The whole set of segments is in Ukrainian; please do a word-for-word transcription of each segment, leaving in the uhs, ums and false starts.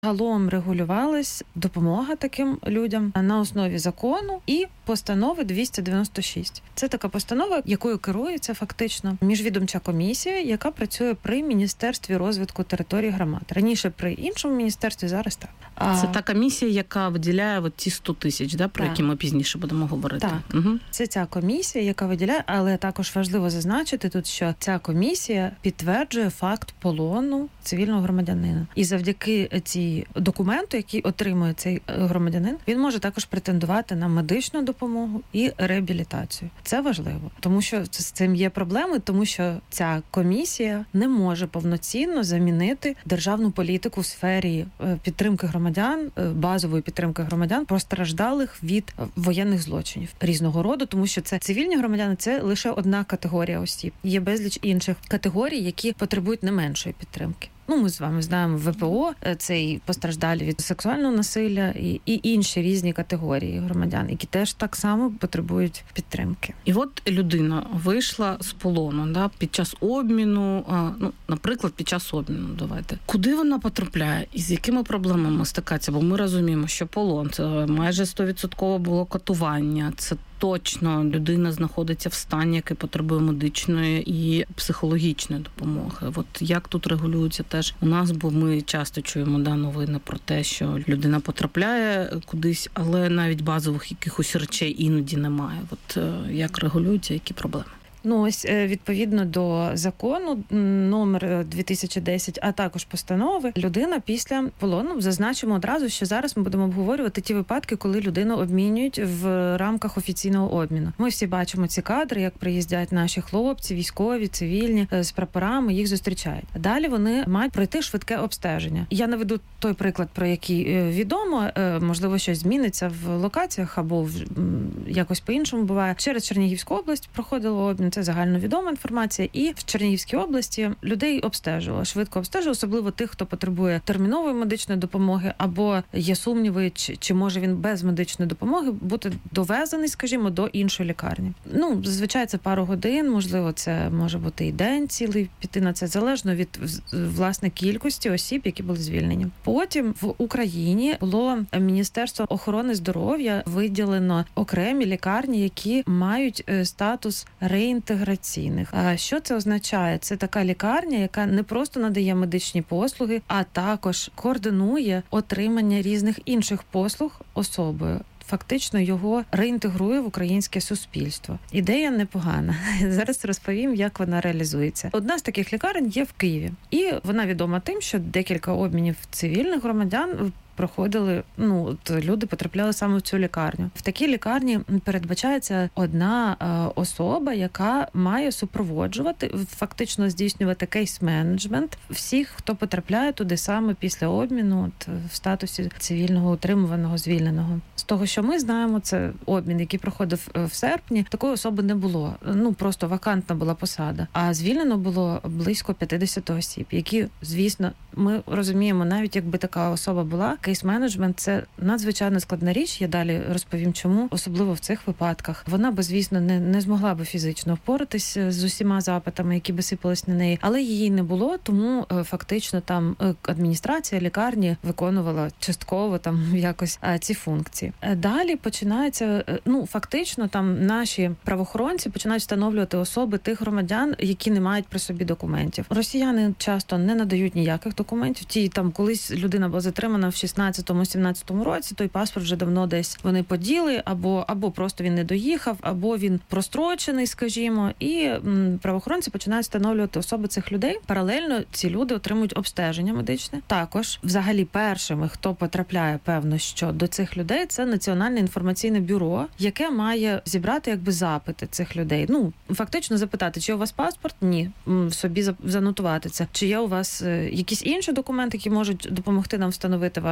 Загалом регулювалась допомога таким людям на основі закону і постанови двісті дев'яносто шість. Це така постанова, якою керується фактично міжвідомча комісія, яка працює при Міністерстві розвитку територій громад. Раніше при іншому міністерстві, зараз так. Це та комісія, яка виділяє от ті сто тисяч, да, про так. які ми пізніше будемо говорити. Так, угу. Це ця комісія, яка виділяє, але також важливо зазначити тут, що ця комісія підтверджує факт полону цивільного громадянина. І завдяки цій документу, який отримує цей громадянин, він може також претендувати на медичну допомогу і реабілітацію. Це важливо, тому що з цим є проблеми, тому що ця комісія не може повноцінно замінити державну політику в сфері підтримки громадян, базової підтримки громадян, постраждалих від воєнних злочинів різного роду, тому що це цивільні громадяни, це лише одна категорія осіб. Є безліч інших категорій, які потребують не меншої підтримки. Ну, ми з вами знаємо ВПО, це і постраждалі від сексуального насилля, і, і інші різні категорії громадян, які теж так само потребують підтримки. І от людина вийшла з полону, да, під час обміну, ну, наприклад, під час обміну, давайте. Куди вона потрапляє і з якими проблемами стикається? Бо ми розуміємо, що полон – це майже сто відсотків було катування, це точно людина знаходиться в стані, який потребує медичної і психологічної допомоги. От як тут регулюється теж у нас, бо ми часто чуємо да, новини про те, що людина потрапляє кудись, але навіть базових якихось речей іноді немає. От як регулюється, які проблеми? Ну, ось, відповідно до закону номер дві тисячі десять, а також постанови, людина після полону, зазначимо одразу, що зараз ми будемо обговорювати ті випадки, коли людину обмінюють в рамках офіційного обміну. Ми всі бачимо ці кадри, як приїздять наші хлопці, військові, цивільні, з прапорами, їх зустрічають. Далі вони мають пройти швидке обстеження. Я наведу той приклад, про який відомо, можливо, щось зміниться в локаціях або якось по-іншому буває. Через Чернігівську область проходило обмін. Це загальновідома інформація. І в Чернігівській області людей обстежували, швидко обстежували, особливо тих, хто потребує термінової медичної допомоги, або є сумніви, чи, чи може він без медичної допомоги бути довезений, скажімо, до іншої лікарні. Ну, зазвичай це пару годин, можливо, це може бути і день цілий, піти на це, залежно від, власне, кількості осіб, які були звільнені. Потім в Україні було Міністерство охорони здоров'я виділено окремі лікарні, які мають статус реінтеграції. інтеграційних. А що це означає? Це така лікарня, яка не просто надає медичні послуги, а також координує отримання різних інших послуг особою. Фактично його реінтегрує в українське суспільство. Ідея непогана. Зараз розповім, як вона реалізується. Одна з таких лікарень є в Києві. І вона відома тим, що декілька обмінів цивільних громадян проходили, ну, от люди потрапляли саме в цю лікарню. В такій лікарні передбачається одна е, особа, яка має супроводжувати, фактично здійснювати кейс-менеджмент всіх, хто потрапляє туди саме після обміну от, в статусі цивільного утримуваного, звільненого. З того, що ми знаємо, це обмін, який проходив в серпні, такої особи не було. Ну, просто вакантна була посада. А звільнено було близько п'ятдесят осіб, які, звісно, ми розуміємо, навіть якби така особа була, кейс-менеджмент – це надзвичайно складна річ, я далі розповім чому, особливо в цих випадках. Вона би, звісно, не, не змогла би фізично впоратись з усіма запитами, які би сипались на неї, але її не було, тому фактично там адміністрація лікарні виконувала частково там якось ці функції. Далі починається, ну, фактично там наші правоохоронці починають встановлювати особи тих громадян, які не мають при собі документів. Росіяни часто не надають ніяких документів. Ті там колись людина була затримана в шістнадцятому-сімнадцятому році, той паспорт вже давно десь вони поділи, або, або просто він не доїхав, або він прострочений, скажімо, і м, правоохоронці починають встановлювати особи цих людей. Паралельно ці люди отримують обстеження медичне. Також, взагалі, першими, хто потрапляє, певно, що до цих людей, це Національне інформаційне бюро, яке має зібрати, якби, запити цих людей. Ну, фактично запитати, чи у вас паспорт? Ні. В собі занотувати це. Чи є у вас якісь інші документи, які можуть допомогти нам встановити ваш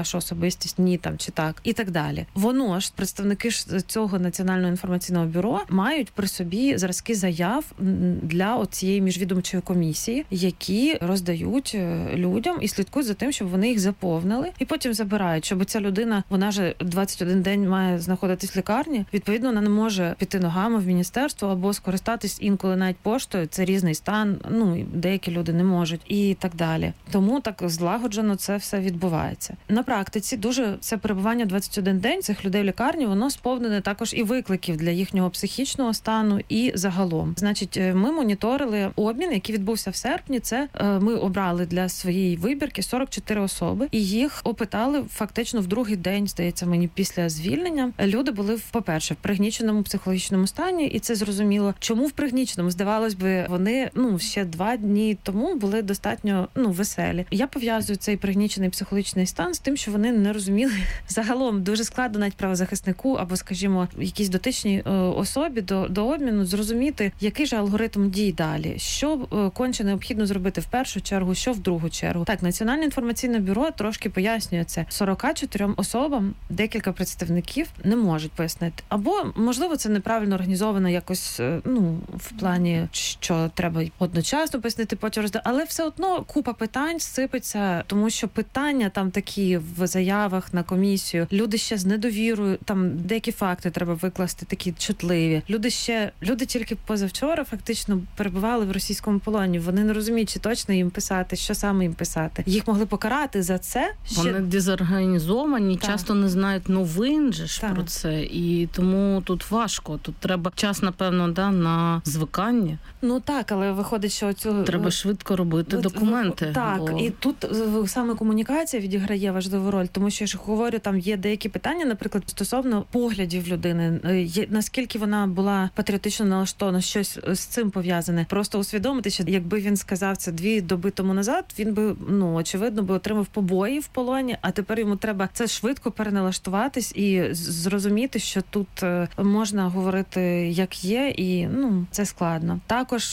ваша особистість, ні там чи так, і так далі. Воно ж, представники ж цього Національного інформаційного бюро мають при собі зразки заяв для цієї міжвідомчої комісії, які роздають людям і слідкують за тим, щоб вони їх заповнили, і потім забирають, щоб ця людина, вона ж двадцять один день має знаходитись в лікарні, відповідно, вона не може піти ногами в міністерство або скористатись інколи навіть поштою, це різний стан, ну, деякі люди не можуть і так далі. Тому так злагоджено це все відбувається. На практиці дуже це перебування двадцять один день цих людей в лікарні, воно сповнене також і викликів для їхнього психічного стану і загалом. Значить, ми моніторили обмін, який відбувся в серпні. Це ми обрали для своєї вибірки сорок чотири особи, і їх опитали фактично в другий день, здається мені, після звільнення. Люди були, по-перше, в пригніченому психологічному стані, і це зрозуміло. Чому в пригніченому? Здавалось би, вони, ну, ще два дні тому були достатньо, ну, веселі. Я пов'язую цей пригнічений психологічний стан з тим, що вони не розуміли загалом. Дуже складно навіть правозахиснику або, скажімо, якійсь дотичній е, особі до, до обміну зрозуміти, який же алгоритм дій далі, що е, конче необхідно зробити в першу чергу, що в другу чергу. Так, Національне інформаційне бюро трошки пояснює це. сорок чотирьом особам декілька представників не можуть пояснити. Або, можливо, це неправильно організовано якось, е, ну, в плані, що треба одночасно пояснити, потім роздати. Але все одно купа питань сипеться, тому що питання там такі в заявах на комісію. Люди ще з недовірою, там деякі факти треба викласти, такі чутливі. Люди ще, люди тільки позавчора фактично перебували в російському полоні. Вони не розуміють, чи точно їм писати, що саме їм писати. Їх могли покарати за це. Ще... Вони дезорганізовані, так. Часто не знають новин же ж про це. І тому тут важко. Тут треба час, напевно, да, на звикання. Ну так, але виходить, що цю... Треба швидко робити От, документи. Так, бо... і тут саме комунікація відіграє важливу роль, тому що я ж говорю, там є деякі питання, наприклад, стосовно поглядів людини, є, наскільки вона була патріотично налаштована, щось з цим пов'язане. Просто усвідомити, що якби він сказав це дві доби тому назад, він би, ну, очевидно, би отримав побої в полоні, а тепер йому треба це швидко переналаштуватись і зрозуміти, що тут можна говорити як є, і, ну, це складно. Також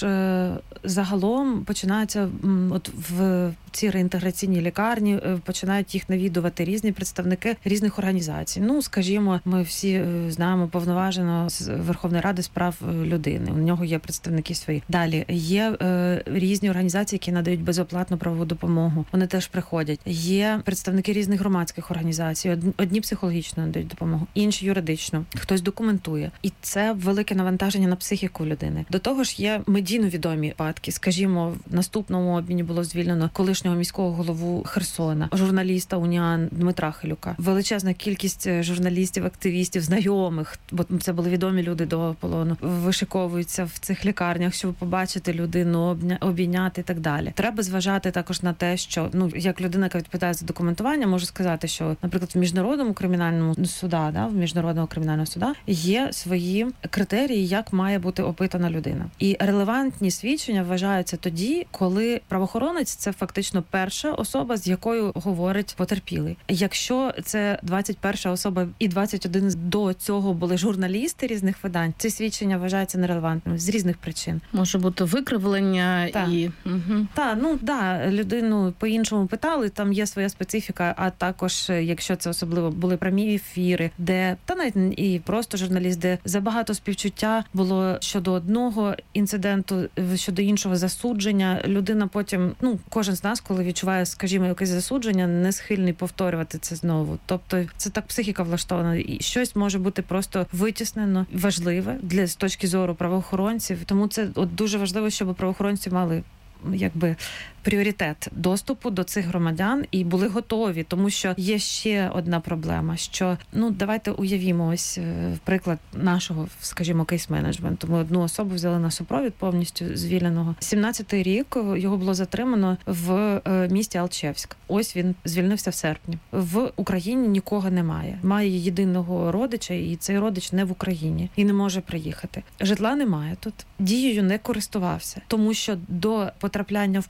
загалом починається от в ці реінтеграційні лікарні, починають їх навідувати різні представники різних організацій. Ну, скажімо, ми всі знаємо повноважено з Верховної Ради з прав людини. У нього є представники свої. Далі є е, різні організації, які надають безоплатну правову допомогу. Вони теж приходять. Є представники різних громадських організацій. Одні психологічно надають допомогу, інші юридично. Хтось документує. І це велике навантаження на психіку людини. До того ж є медійно відомі випадки. Скажімо, в наступному обміні було звільнено колишнього міського голову Херсона, журналіста Уніан Дмитра Хилюка. Величезна кількість журналістів, активістів, знайомих, бо це були відомі люди до полону, вишиковуються в цих лікарнях, щоб побачити людину, обійняти і так далі. Треба зважати також на те, що, ну, як людина, яка відповідає за документування, можу сказати, що, наприклад, в міжнародному кримінальному суда, да, в міжнародного кримінального суда є свої критерії, як має бути опитана людина. І релевантні свідчення вважаються тоді, коли правоохоронець – це фактично перша особа, з якою говорить потерпілий. Якщо це двадцять перша особа і двадцять один до цього були журналісти різних видань, ці свідчення вважаються нерелевантними з різних причин. Може бути викривлення та. і... Угу. Так, ну, да, людину по-іншому питали, там є своя специфіка, а також, якщо це особливо були прямі ефіри, де, та навіть і просто журналіст, де забагато співчуття було щодо одного інциденту, щодо іншого засудження, людина потім, ну, кожен з нас, коли відчуває, скажімо, якесь засудження, не схильний повторювати це знову. Тобто це так психіка влаштована. І щось може бути просто витіснено, важливе для з точки зору правоохоронців. Тому це от дуже важливо, щоб правоохоронці мали, якби, пріоритет доступу до цих громадян і були готові, тому що є ще одна проблема, що, ну, давайте уявімо ось приклад нашого, скажімо, кейс-менеджменту. Ми одну особу взяли на супровід повністю звільненого. сімнадцятий рік його було затримано в місті Алчевськ. Ось він звільнився в серпні. В Україні нікого немає. Має єдиного родича, і цей родич не в Україні і не може приїхати. Житла немає тут. Дією не користувався, тому що до потрапляння в полон він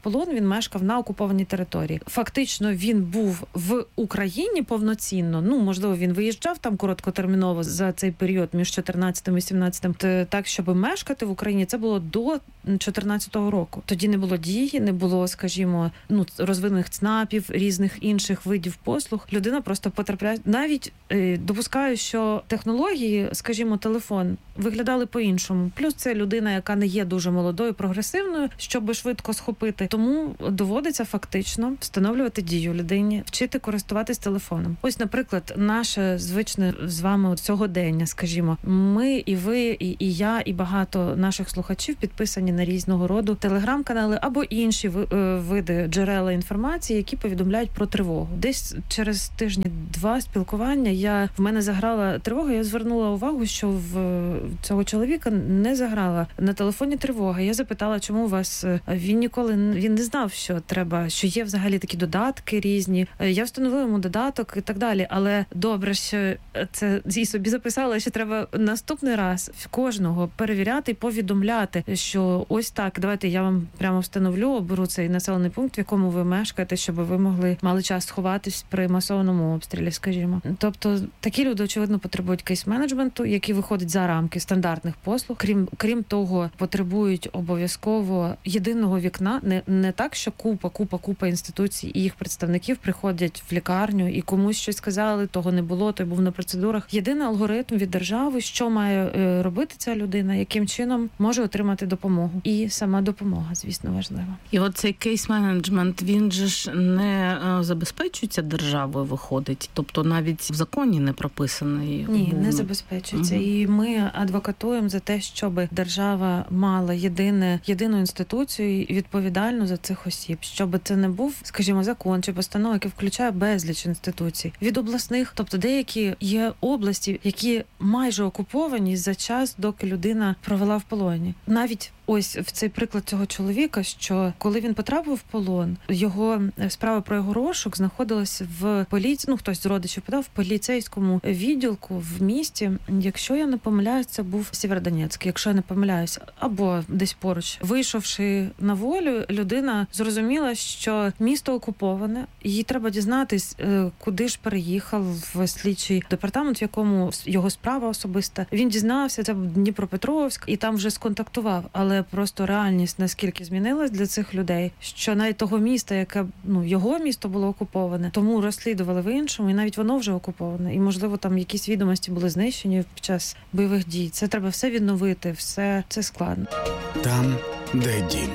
він мешкав на окупованій території. Фактично він був в Україні повноцінно. Ну, можливо, він виїжджав там короткотерміново за цей період між чотирнадцятим і сімнадцятим. Так, щоб мешкати в Україні, це було до чотирнадцятого року. Тоді не було дії, не було, скажімо, ну, розвинених ЦНАПів, різних інших видів послуг. Людина просто потрапляє. Навіть е, допускаю, що технології, скажімо, телефон, виглядали по-іншому. Плюс це людина, яка не є дуже молодою, прогресивною, щоб швидко схопити. Тому доводиться фактично встановлювати дію людині, вчити користуватись телефоном. Ось, наприклад, наше звичне з вами сьогодення, скажімо, ми і ви, і, і я, і багато наших слухачів підписані на різного роду телеграм-канали або інші види джерела інформації, які повідомляють про тривогу. Десь через тижні-два спілкування я в мене заграла тривога, я звернула увагу, що в цього чоловіка не заграла на телефоні тривога. Я запитала, чому у вас він ніколи він не знав, що треба, що є взагалі такі додатки різні. Я встановила йому додаток і так далі, але добре, що це і собі записала, що треба наступний раз кожного перевіряти і повідомляти, що ось так, давайте я вам прямо встановлю, оберу цей населений пункт, в якому ви мешкаєте, щоб ви могли мали час сховатись при масованому обстрілі, скажімо. Тобто такі люди, очевидно, потребують кейс-менеджменту, який виходить за рамки стандартних послуг. Крім, крім того, потребують обов'язково єдиного вікна, не, не так, що купа, купа, купа інституцій і їх представників приходять в лікарню і комусь щось сказали, того не було, той був на процедурах. Єдиний алгоритм від держави, що має е, робити ця людина, яким чином може отримати допомогу. І сама допомога, звісно, важлива. І от цей кейс-менеджмент, він же ж не е, забезпечується державою, виходить? Тобто навіть в законі не прописаний? Ні, не забезпечується. Угу. І ми адвокатуємо за те, щоб держава мала єдине, єдину інституцію і відповідальну за цих осіб. Щоб це не був, скажімо, закон чи постанова, який включає безліч інституцій. Від обласних, тобто деякі є області, які майже окуповані за час, доки людина провела в полоні. Навіть ось в цей приклад цього чоловіка, що коли він потрапив в полон, його справа про його розшук знаходилась в поліції, ну хтось з родичів подав, в поліцейському відділку в місті. Якщо я не помиляюсь, це був Сєвєродонецьк, якщо я не помиляюсь, або десь поруч. Вийшовши на волю, людина зрозуміла, що місто окуповане, їй треба дізнатись, куди ж переїхав в слідчий департамент, в якому його справа особиста. Він дізнався, це був Дніпропетровськ, і там вже сконтактував, але просто реальність наскільки змінилась для цих людей, що навіть того міста, яке, ну, його місто було окуповане, тому розслідували в іншому, і навіть воно вже окуповане. І, можливо, там якісь відомості були знищені під час бойових дій. Це треба все відновити, все це складно. Там, де дім.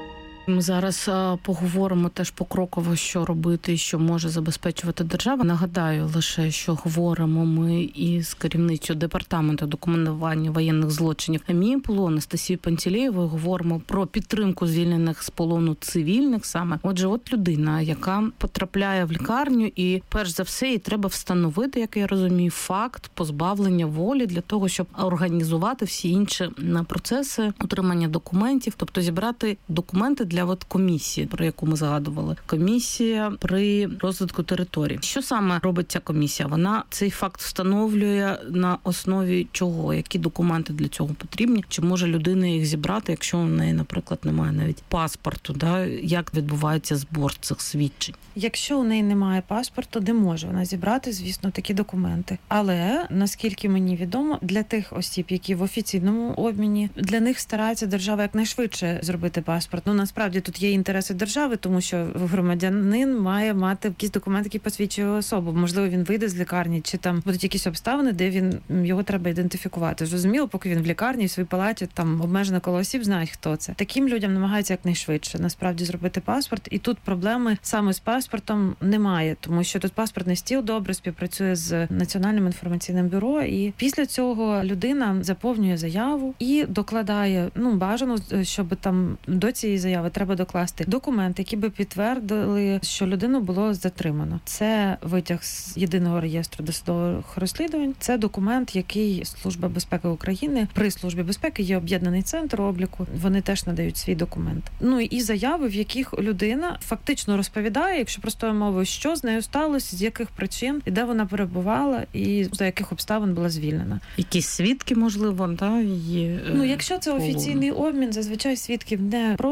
Ми зараз поговоримо теж покроково, що робити, що може забезпечувати держава. Нагадаю лише, що говоримо ми із керівницею департаменту документування воєнних злочинів МІПЛу Анастасією Пантелеєвою. Говоримо про підтримку звільнених з полону цивільних саме. Отже, от людина, яка потрапляє в лікарню, і перш за все їй треба встановити, як я розумію, факт позбавлення волі для того, щоб організувати всі інші процеси отримання документів, тобто зібрати документи для Для от комісії, про яку ми згадували. Комісія при розвитку території. Що саме робить ця комісія? Вона цей факт встановлює на основі чого? Які документи для цього потрібні? Чи може людина їх зібрати, якщо у неї, наприклад, немає навіть паспорту? Да? Як відбувається збор цих свідчень? Якщо у неї немає паспорту, не може вона зібрати, звісно, такі документи. Але, наскільки мені відомо, для тих осіб, які в офіційному обміні, для них старається держава якнайшвидше зробити паспорт. Ну, насправді, тут є інтереси держави, тому що громадянин має мати якісь документи, які посвідчує особу. Можливо, він вийде з лікарні, чи там будуть якісь обставини, де він його треба ідентифікувати. Зрозуміло, поки він в лікарні, в своїй палаті, там обмежене коло осіб знають, хто це. Таким людям намагаються якнайшвидше насправді зробити паспорт. І тут проблеми саме з паспортом немає, тому що тут паспортний стіл добре співпрацює з Національним інформаційним бюро, і після цього людина заповнює заяву і докладає, ну, бажано, щоб там до цієї заяви треба докласти документи, які би підтвердили, що людину було затримано. Це витяг з єдиного реєстру досудових розслідувань. Це документ, який Служба безпеки України, при Службі безпеки є об'єднаний центр обліку. Вони теж надають свій документ. Ну і заяви, в яких людина фактично розповідає, якщо простою мовою, що з нею сталося, з яких причин, і де вона перебувала, і за яких обставин була звільнена. Якісь свідки, можливо, да, є. Ну, якщо це офіційний обмін, зазвичай свідків не просять,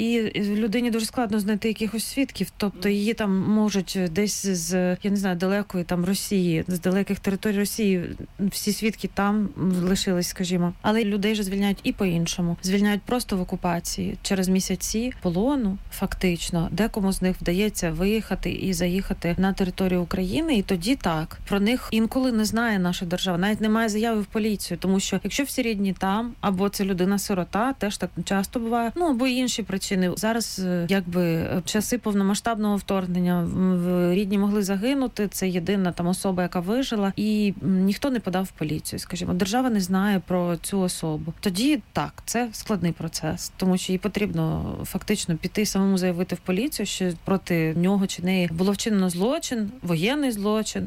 і людині дуже складно знайти якихось свідків, тобто її там можуть десь з, я не знаю, далекої там Росії, з далеких територій Росії, всі свідки там лишились, скажімо. Але людей же звільняють і по-іншому. Звільняють просто в окупації через місяці полону, фактично. Декому з них вдається виїхати і заїхати на територію України, і тоді так. Про них інколи не знає наша держава, навіть немає заяви в поліцію, тому що якщо всі рідні там, або це людина-сирота, теж так часто буває, ну або інші причини. Зараз якби часи повномасштабного вторгнення, рідні могли загинути, це єдина там особа, яка вижила, і ніхто не подав в поліцію, скажімо. Держава не знає про цю особу. Тоді так, це складний процес, тому що їй потрібно фактично піти самому заявити в поліцію, що проти нього чи неї було вчинено злочин, воєнний злочин,